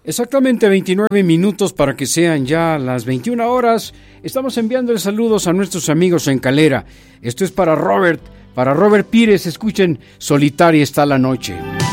Exactamente 29 minutos para que sean ya las 21 horas. Estamos enviando saludos a nuestros amigos en Calera. Esto es para Robert Pires. Escuchen, Solitaria está la noche.